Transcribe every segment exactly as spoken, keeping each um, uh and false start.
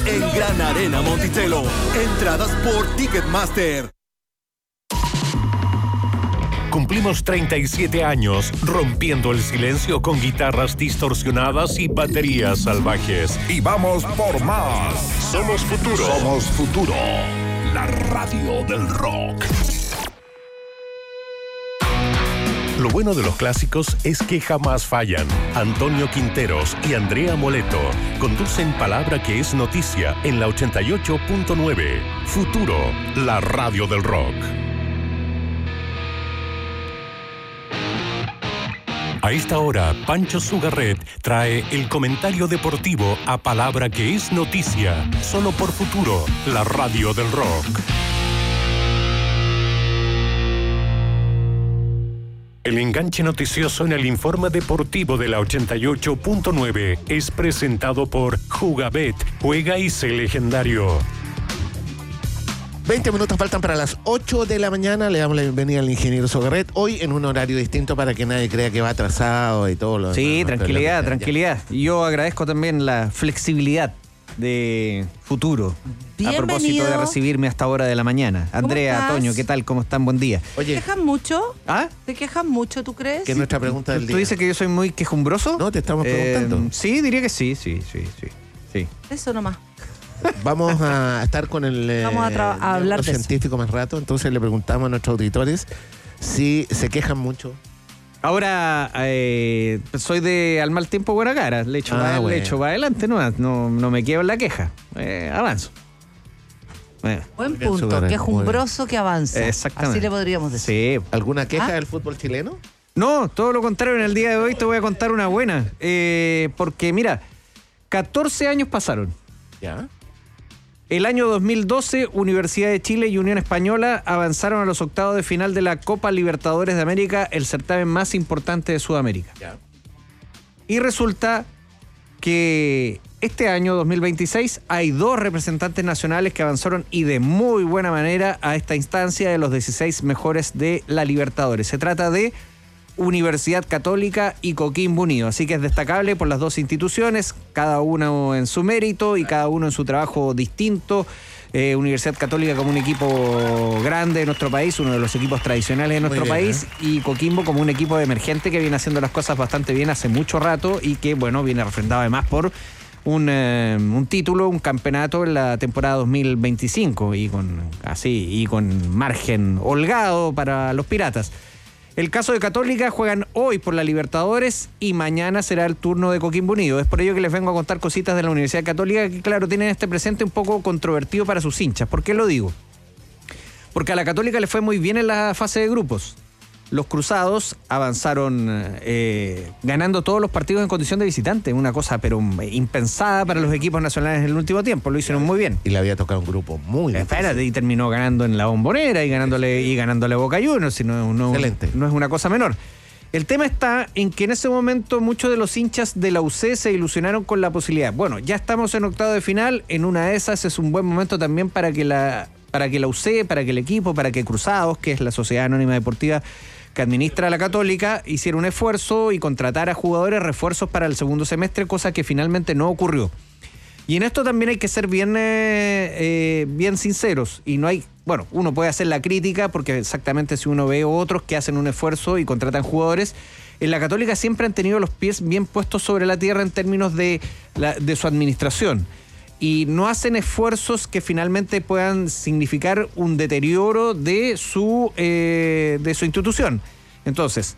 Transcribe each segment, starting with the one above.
En Gran Arena Monticello, entradas por Ticketmaster. Cumplimos treinta y siete años rompiendo el silencio con guitarras distorsionadas y baterías salvajes. Y vamos por más. Somos Futuro. Somos Futuro, la radio del rock. Lo bueno de los clásicos es que jamás fallan. Antonio Quinteros y Andrea Moleto conducen Palabra que es noticia en la ochenta y ocho punto nueve. Futuro, la radio del rock. A esta hora, Pancho Sugarret trae el comentario deportivo a Palabra que es noticia, solo por Futuro, la radio del rock. El enganche noticioso en el informe deportivo de la ochenta y ocho punto nueve es presentado por Jugabet, juega y sé legendario. veinte minutos faltan para las ocho de la mañana. Le damos la bienvenida al ingeniero Sogarret. Hoy en un horario distinto para que nadie crea que va atrasado y todo lo Sí, no, no, tranquilidad, no, tranquilidad. Y yo agradezco también la flexibilidad de Futuro. Bienvenido. A propósito de recibirme a esta hora de la mañana. Andrea, Toño, ¿qué tal? ¿Cómo están? Buen día. Oye, ¿Te quejan mucho? ¿Ah? ¿Te quejan mucho, tú crees? que es nuestra pregunta del día. ¿Tú dices que yo soy muy quejumbroso? No, te estamos preguntando. Eh, sí, diría que sí, sí, sí, sí. sí. Eso nomás. Vamos a estar con el eh, Vamos a, tra- a hablar de científico más rato. Entonces le preguntamos a nuestros auditores si se quejan mucho. Ahora, eh, soy de al mal tiempo buena cara. Le echo, Ah, para, bueno. le echo para adelante, no, no, no me quedo en la queja. Eh, avanzo. Eh, Buen bien, punto, Sugarret, quejumbroso que avanza. Exactamente. Así le podríamos decir. sí. ¿Alguna queja ¿Ah? del fútbol chileno? No, todo lo contrario. En el día de hoy te voy a contar una buena. Eh, porque, mira, catorce años pasaron. Ya. El año dos mil doce, Universidad de Chile y Unión Española avanzaron a los octavos de final de la Copa Libertadores de América, el certamen más importante de Sudamérica. Ya. Y resulta que este año, dos mil veintiséis, hay dos representantes nacionales que avanzaron y de muy buena manera a esta instancia de los dieciséis mejores de la Libertadores. Se trata de Universidad Católica y Coquimbo Unido. Así que es destacable por las dos instituciones, cada uno en su mérito y cada uno en su trabajo distinto. Eh, Universidad Católica como un equipo grande de nuestro país, uno de los equipos tradicionales de nuestro bien, país, ¿eh? y Coquimbo como un equipo emergente que viene haciendo las cosas bastante bien hace mucho rato y que, bueno, viene refrendado además por un, eh, un título, un campeonato en la temporada dos mil veinticinco y con, así, y con margen holgado para los Piratas. El caso de Católica, juegan hoy por la Libertadores y mañana será el turno de Coquimbo Unido. Es por ello que les vengo a contar cositas de la Universidad Católica que, claro, tienen este presente un poco controvertido para sus hinchas. ¿Por qué lo digo? Porque a la Católica le fue muy bien en la fase de grupos. Los Cruzados avanzaron eh, ganando todos los partidos en condición de visitante. Una cosa pero impensada para los equipos nacionales en el último tiempo. Lo hicieron muy bien. Y le había tocado un grupo muy difícil. Espérate, y terminó ganando en la Bombonera y ganándole, y ganándole a Boca Juniors. Si no, no, Excelente. no es una cosa menor. El tema está en que en ese momento muchos de los hinchas de la U C se ilusionaron con la posibilidad. Bueno, ya estamos en octavo de final. En una de esas es un buen momento también para que la, para que la U C, para que el equipo, para que Cruzados, que es la Sociedad Anónima Deportiva que administra la Católica, hiciera un esfuerzo y contratara jugadores refuerzos para el segundo semestre, cosa que finalmente no ocurrió. Y en esto también hay que ser bien, eh, eh, bien sinceros. Y no hay, bueno, uno puede hacer la crítica porque exactamente si uno ve otros que hacen un esfuerzo y contratan jugadores, en la Católica siempre han tenido los pies bien puestos sobre la tierra en términos de, la, de su administración. Y no hacen esfuerzos que finalmente puedan significar un deterioro de su, eh, de su institución. Entonces,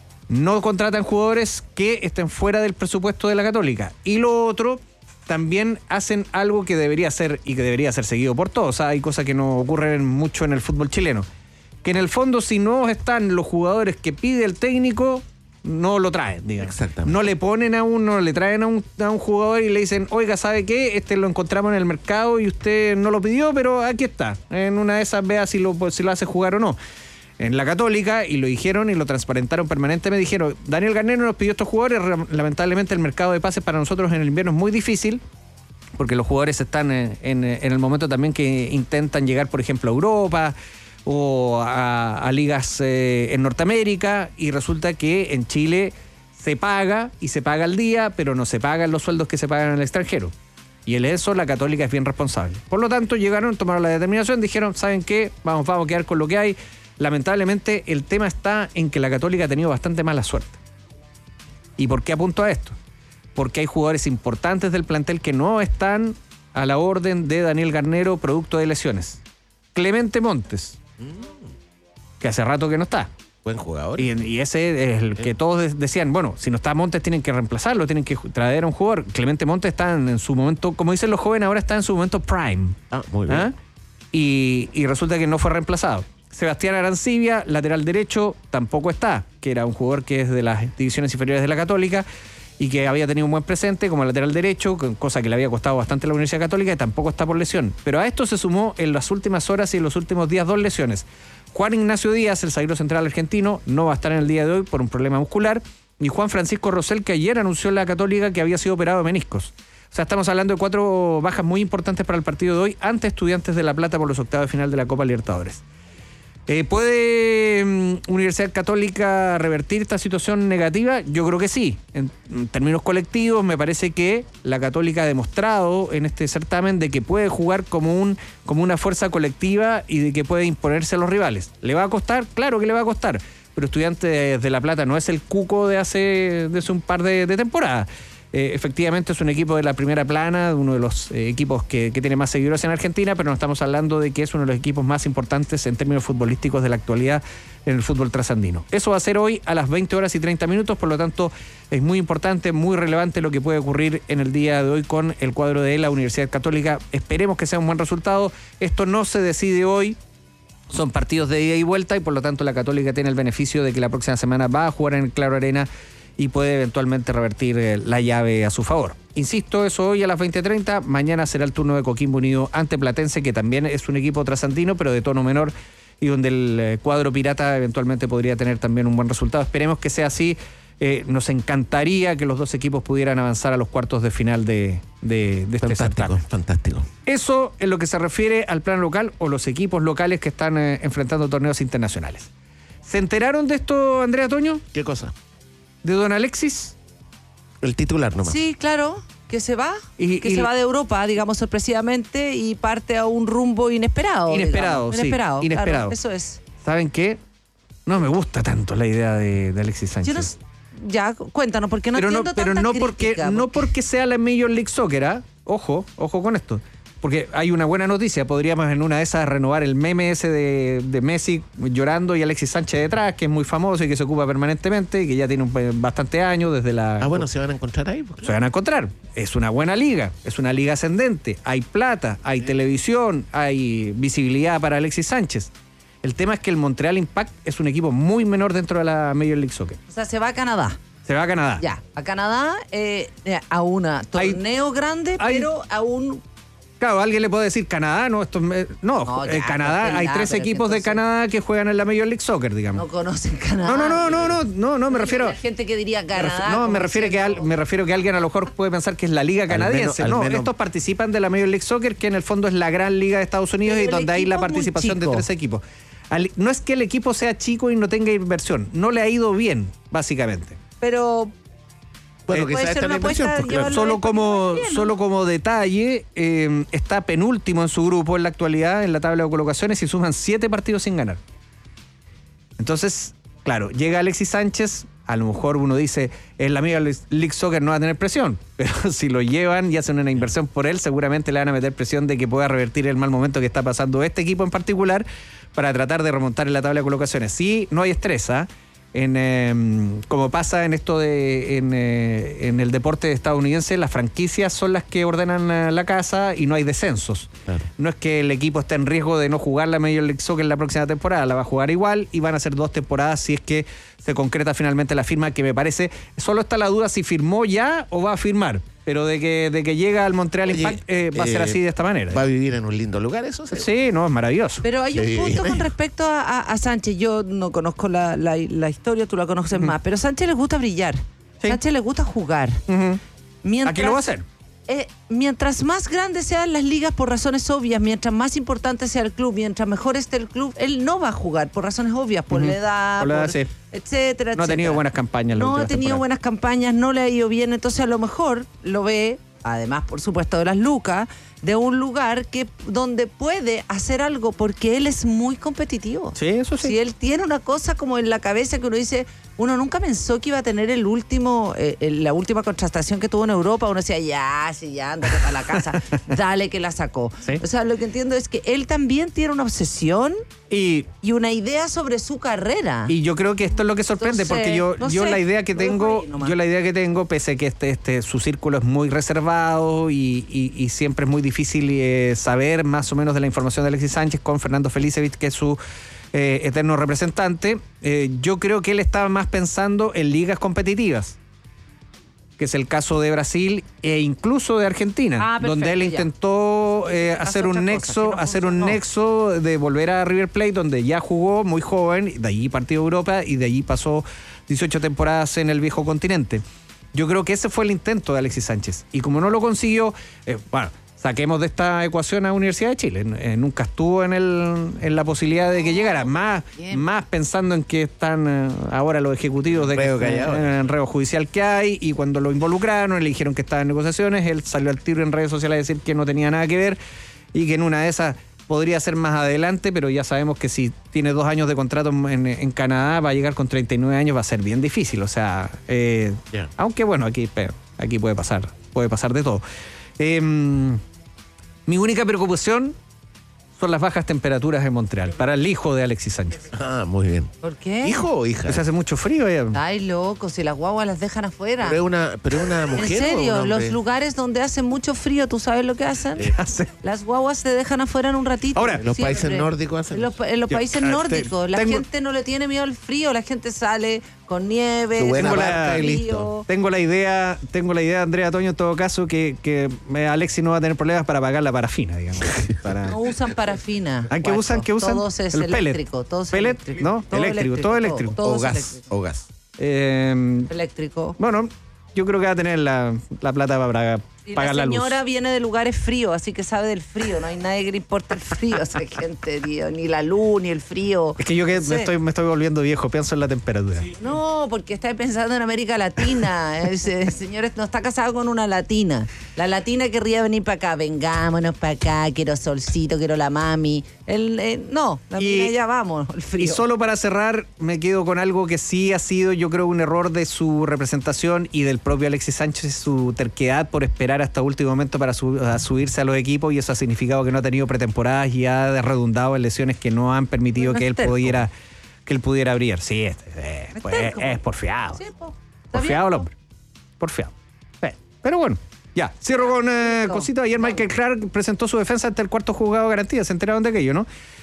no contratan jugadores que estén fuera del presupuesto de la Católica. Y lo otro, también hacen algo que debería ser y que debería ser seguido por todos. O sea, hay cosas que no ocurren mucho en el fútbol chileno. Que en el fondo, si no están los jugadores que pide el técnico, no lo traen, digamos. Exactamente. No le ponen a uno, le traen a un, a un jugador y le dicen, oiga, ¿sabe qué? Este lo encontramos en el mercado y usted no lo pidió, pero aquí está. En una de esas vea si lo, si lo hace jugar o no. En la Católica, y lo dijeron y lo transparentaron permanentemente, dijeron, Daniel Garnero nos pidió estos jugadores, lamentablemente el mercado de pases para nosotros en el invierno es muy difícil, porque los jugadores están en, en, en el momento también que intentan llegar, por ejemplo, a Europa o a, a ligas eh, en Norteamérica, y resulta que en Chile se paga y se paga al día, pero no se pagan los sueldos que se pagan en el extranjero. Y en eso la Católica es bien responsable. Por lo tanto, llegaron, tomaron la determinación, dijeron, ¿saben qué? Vamos, vamos a quedar con lo que hay. Lamentablemente, el tema está en que la Católica ha tenido bastante mala suerte. ¿Y por qué apunto a esto? Porque hay jugadores importantes del plantel que no están a la orden de Daniel Garnero producto de lesiones. Clemente Montes, que hace rato que no está. Buen jugador. Y, y ese es el que todos decían, bueno, si no está Montes tienen que reemplazarlo, tienen que traer a un jugador. Clemente Montes está en, en su momento, como dicen los jóvenes, ahora está en su momento prime. Ah, muy bien. ¿Ah? Y, y resulta que no fue reemplazado. Sebastián Arancibia, lateral derecho, tampoco está, que era un jugador que es de las divisiones inferiores de la Católica y que había tenido un buen presente como lateral derecho, cosa que le había costado bastante a la Universidad Católica, y tampoco está por lesión. Pero a esto se sumó en las últimas horas y en los últimos días dos lesiones. Juan Ignacio Díaz, el zaguero central argentino, no va a estar en el día de hoy por un problema muscular, y Juan Francisco Rosell, que ayer anunció en la Católica que había sido operado de meniscos. O sea, estamos hablando de cuatro bajas muy importantes para el partido de hoy ante Estudiantes de La Plata por los octavos de final de la Copa Libertadores. Eh, ¿Puede um, Universidad Católica revertir esta situación negativa? Yo creo que sí. En, en términos colectivos, me parece que la Católica ha demostrado en este certamen de que puede jugar como, un, como una fuerza colectiva y de que puede imponerse a los rivales. ¿Le va a costar? Claro que le va a costar. Pero Estudiantes de La Plata no es el Cuco de hace, de hace un par de, de temporadas. Eh, efectivamente es un equipo de la primera plana, uno de los eh, equipos que, que tiene más seguidores en Argentina, pero no estamos hablando de que es uno de los equipos más importantes en términos futbolísticos de la actualidad en el fútbol trasandino. Eso va a ser hoy a las veinte horas y treinta minutos, por lo tanto es muy importante, muy relevante lo que puede ocurrir en el día de hoy con el cuadro de la Universidad Católica. Esperemos que sea un buen resultado. Esto no se decide hoy. Son partidos de ida y vuelta y por lo tanto la Católica tiene el beneficio de que la próxima semana va a jugar en el Claro Arena y puede eventualmente revertir eh, la llave a su favor. Insisto, eso hoy a las veinte treinta. Mañana será el turno de Coquimbo Unido ante Platense, que también es un equipo trasandino, pero de tono menor, y donde el eh, cuadro pirata eventualmente podría tener también un buen resultado. Esperemos que sea así. Eh, nos encantaría que los dos equipos pudieran avanzar a los cuartos de final de, de, de este Fantástico, certamen. fantástico. Eso en lo que se refiere al plano local o los equipos locales que están eh, enfrentando torneos internacionales. ¿Se enteraron de esto, Andrea Toño? ¿Qué cosa? ¿De don Alexis? El titular nomás. Sí, claro, que se va, Y- que y- se va de Europa, digamos, sorpresivamente, y parte a un rumbo inesperado. Inesperado, digamos. sí, Inesperado, inesperado. claro, eso es. ¿Saben qué? No me gusta tanto la idea de, de Alexis Sánchez. Yo no, s- ya, cuéntanos, porque no pero no, entiendo pero tanta no porque crítica, no porque sea la Major League Soccer, ¿ah? Ojo, ojo con esto. Porque hay una buena noticia, podríamos en una de esas renovar el meme ese de, de Messi llorando y Alexis Sánchez detrás, que es muy famoso y que se ocupa permanentemente y que ya tiene un, bastante años desde la... Ah, bueno, se van a encontrar ahí. Pues, Se van a encontrar. Es una buena liga, es una liga ascendente, hay plata, hay televisión, hay visibilidad para Alexis Sánchez. El tema es que el Montreal Impact es un equipo muy menor dentro de la Major League Soccer. O sea, se va a Canadá. Se va a Canadá. Ya, a Canadá, eh, eh, a un Hay- torneo grande, hay- pero a un... Claro, alguien le puede decir Canadá, no, esto es me- no, No, eh, ya, Canadá, pues, hay ya, tres pero que equipos de entonces- Canadá que juegan en la Major League Soccer, No digamos. conocen Canadá. No, no, no, no, no, no, no, me refiero. Hay gente que diría me refiero- Canadá. No, como me refiero, que al- diciendo- me refiero que alguien a lo mejor puede pensar que es la liga Al canadiense. menos- al no, menos- estos participan de la Major League Soccer, que en el fondo es la gran liga de Estados Unidos Pero y el donde hay la equipo es muy participación de chico. tres equipos. Al- no es que el equipo sea chico y no tenga inversión, no le ha ido bien, básicamente. Pero Bueno, Eh, que puede sea ser esta una la inversión, apuesta, pues, claro. llevarlo- Solo de como, bien, ¿no? solo como detalle, eh, está penúltimo en su grupo en la actualidad, en la tabla de colocaciones, y suman siete partidos sin ganar. Entonces, claro, llega Alexis Sánchez, a lo mejor uno dice, en la Major League Soccer no va a tener presión, pero si lo llevan y hacen una inversión por él, seguramente le van a meter presión de que pueda revertir el mal momento que está pasando este equipo en particular para tratar de remontar en la tabla de colocaciones. Sí, no hay estrés, ¿ah? En, eh, como pasa en esto de en, eh, en el deporte estadounidense, las franquicias son las que ordenan eh, la casa y no hay descensos. Claro. No es que el equipo esté en riesgo de no jugar la Major League Soccer en la próxima temporada, la va a jugar igual y van a ser dos temporadas si es que se concreta finalmente la firma, que me parece, solo está la duda si firmó ya o va a firmar, pero de que, de que llega al Montreal Oye, Impact eh, va a ser eh, así de esta manera. Va a vivir en un lindo lugar, eso sí. Sí, no, es maravilloso. Pero hay Sí. un punto con respecto a, a- a Sánchez. Yo no conozco la, la- la historia, tú la conoces más, pero Sánchez les gusta brillar. Sí. Sánchez les gusta jugar. Ujú. Mientras, Aquí lo va a hacer. eh, mientras más grandes sean las ligas por razones obvias, mientras más importante sea el club, mientras mejor esté el club, él no va a jugar por razones obvias, por Ujú. la edad, Por la edad, por- sí. etcétera, No ha tenido etcétera. buenas campañas la No ha última tenido temporada. buenas campañas, no le ha ido bien, entonces a lo mejor lo ve además por supuesto de las lucas, de un lugar que donde puede hacer algo porque él es muy competitivo. Sí, eso sí. Si él tiene una cosa como en la cabeza que uno dice, uno nunca pensó que iba a tener el último, eh, la última contratación que tuvo en Europa, uno decía, ya, sí, ya, ándate para la casa, dale que la sacó. Sí. O sea, lo que entiendo es que él también tiene una obsesión Y, y una idea sobre su carrera. y yo creo que esto es lo que sorprende, Entonces, porque yo, no yo sé, la idea que lo dejo tengo, ahí nomás. yo la idea que tengo, pese a que este, este, su círculo es muy reservado y, y, y siempre es muy difícil eh, saber más o menos de la información de Alexis Sánchez con Fernando Felicevich, que es su eh, eterno representante, eh, yo creo que él estaba más pensando en ligas competitivas, que es el caso de Brasil e incluso de Argentina, Ah, perfecto, donde él ya. intentó eh, Hace hacer un otra cosa, nexo, que no hacer un funcionó. nexo de volver a River Plate, donde ya jugó muy joven, de allí partió a Europa y de allí pasó dieciocho temporadas en el viejo continente. Yo creo que ese fue el intento de Alexis Sánchez. Y como no lo consiguió, eh, bueno, saquemos de esta ecuación a Universidad de Chile. Eh, nunca estuvo en, el, en la posibilidad de que llegara. Más, Bien. más pensando en que están eh, ahora los ejecutivos de que, Enredo que hay ahora. en el enredo judicial que hay, y cuando lo involucraron, le dijeron que estaba en negociaciones, él salió al tiro en redes sociales a decir que no tenía nada que ver y que en una de esas podría ser más adelante, pero ya sabemos que si tiene dos años de contrato en, en Canadá, va a llegar con treinta y nueve años, va a ser bien difícil. O sea, eh, Yeah. aunque bueno, aquí, pero, aquí puede pasar, puede pasar de todo. Eh, mi única preocupación son las bajas temperaturas en Montreal, para el hijo de Alexis Sánchez. Ah, muy bien. ¿Por qué? ¿Hijo o hija? Pues hace mucho frío allá. Ay, loco, si las guaguas las dejan afuera. ¿Pero es una, pero es una En mujer o serio, un hombre? los lugares donde hace mucho frío, ¿tú sabes lo que hacen? Hace- Las guaguas se dejan afuera en un ratito. Ahora, En los siempre. países nórdicos hacen En los, pa- en los Yo, países ah, nórdicos. La tengo- gente no le tiene miedo al frío. La gente sale con nieve, Su buena con barca y frío. listo. Tengo la idea, tengo la idea, Andrea Toño, en todo caso, que, que eh, Alexis no va a tener problemas para pagar la parafina, digamos. Para... No usan parafina. ¿Ah, qué guacho. usan? ¿Qué usan? Todos es El pellet. eléctrico. Todo es Pellet, eléctrico. ¿no? Eléctrico, todo eléctrico. Todo, O es gas, eléctrico. o gas. Eh, Eléctrico. bueno, yo creo que va a tener la, la plata para Y pagar la la, señora luz. viene de lugares fríos, así que sabe del frío. No hay nadie que le importa el frío a esa gente, tío. Ni la luz, ni el frío. Es que yo que No me, sé. estoy, me estoy volviendo viejo, pienso en la temperatura. No, porque está pensando en América Latina. Ese señor no está casado con una latina. La latina querría venir para acá. Vengámonos para acá, quiero solcito, quiero la mami. Él, eh, no, la Y- mina ya vamos, el frío. Y solo para cerrar, me quedo con algo que sí ha sido, yo creo, un error de su representación y del propio Alexis Sánchez, su terquedad por esperar hasta último momento para su- a subirse a los equipos, y eso ha significado que no ha tenido pretemporadas y ha redundado en lesiones que no han permitido Bueno, que es él terco. pudiera que él pudiera brillar. Sí, es, es, Es pues, terco. es porfiado. Sí, po. Está Porfiado el bien, po. hombre. Porfiado. Eh, Pero bueno. Ya, cierro con eh, Listo. cositas. Ayer Michael Clark presentó su defensa ante el cuarto juzgado de garantía. ¿Se enteraron de aquello, no?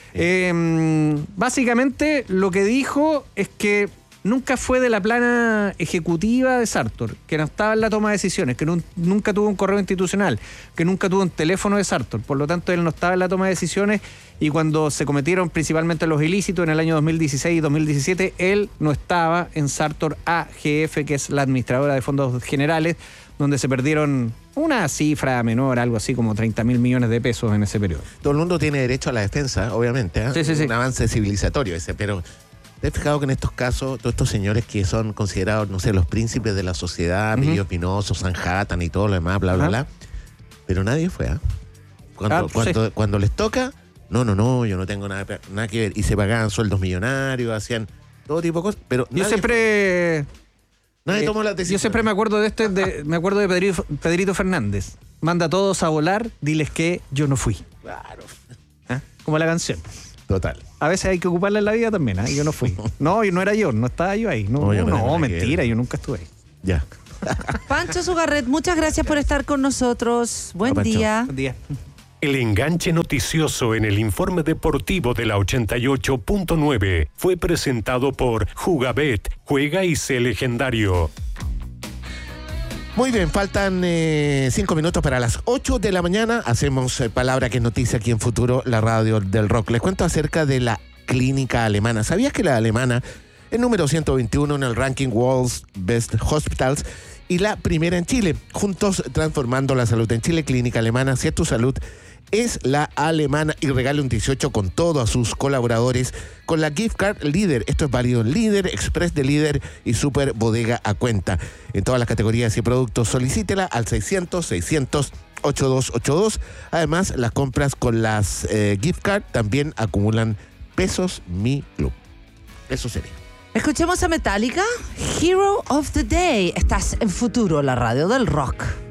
Eh, básicamente lo que dijo es que nunca fue de la plana ejecutiva de Sartor, que no estaba en la toma de decisiones, que nun- nunca tuvo un correo institucional, que nunca tuvo un teléfono de Sartor. Por lo tanto, él no estaba en la toma de decisiones, y cuando se cometieron principalmente los ilícitos en el año dos mil dieciséis y dos mil diecisiete, él no estaba en Sartor A G F, que es la administradora de fondos generales, donde se perdieron una cifra menor, algo así como treinta mil millones de pesos en ese periodo. Todo el mundo tiene derecho a la defensa, obviamente. ¿eh? Sí, sí, sí. Un avance civilizatorio ese, pero ¿te has fijado que en estos casos, todos estos señores que son considerados, no sé, los príncipes de la sociedad, Ujú. Emilio Pinozo, Sanhattan y todo lo demás, bla, bla, Ajá. bla, pero nadie fue, ¿ah? Cuando, Ah, sí. cuando, cuando les toca, no, no, no, yo no tengo nada, nada que ver. Y se pagaban sueldos millonarios, hacían todo tipo de cosas, pero Yo nadie, siempre... nadie Eh, tomó la Yo decisión. siempre me acuerdo de este, de- me acuerdo de Pedrito, Pedrito Fernández. Manda a todos a volar, diles que yo no fui. Claro, ¿Ah? Como la canción. total. A veces hay que ocuparla en la vida también, ¿ah? Yo no fui. No, y no era yo, no estaba yo ahí. No, No, yo no no, tengo nada que mentira, ver. yo nunca estuve ahí. Ya. Pancho Sugarret, muchas gracias por estar con nosotros. Buen Ah, Pancho. día. Buen día. El enganche noticioso en el informe deportivo de la ochenta y ocho punto nueve fue presentado por Jugabet, juega y sé legendario. Muy bien, faltan eh, cinco minutos para las ocho de la mañana. Hacemos eh, Palabra que es noticia aquí en Futuro, la radio del rock. Les cuento acerca de la clínica alemana. ¿Sabías que la alemana es número ciento veintiuno en el ranking World's Best Hospitals y la primera en Chile? Juntos transformando la salud en Chile, Clínica Alemana. Si es tu salud, es la alemana y regale un dieciocho con todos sus colaboradores con la gift card Líder. Esto es válido en Líder, Express de Líder y Super Bodega a cuenta. En todas las categorías y productos solicítela al seiscientos, seiscientos, ochenta y dos ochenta y dos. Además, las compras con las eh, gift card también acumulan pesos Mi Club. Eso sería. Escuchemos a Metallica, Hero of the Day. Estás en Futuro, la radio del rock.